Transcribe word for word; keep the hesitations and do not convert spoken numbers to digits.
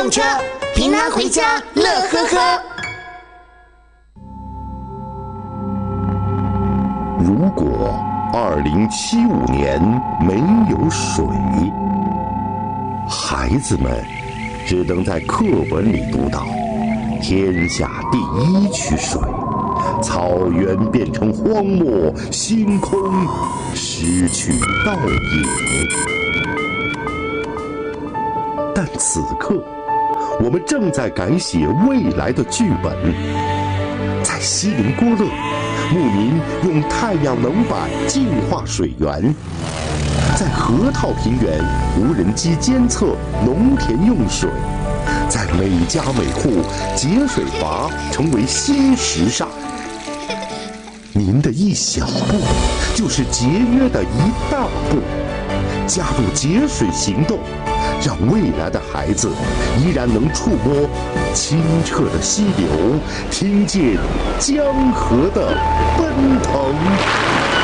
动车，平安回家乐呵呵。 如果二零七五年没有水，孩子们只能在课本里读到天下第一区水，草原变成荒漠，星空失去倒影。但此刻，我们正在改写未来的剧本。在锡林郭勒，牧民用太阳能板净化水源；在河套平原，无人机监测农田用水；在每家每户，节水阀成为新时尚。您的一小步，就是节约的一大步。加入节水行动，让未来的孩子依然能触摸清澈的溪流，听见江河的奔腾。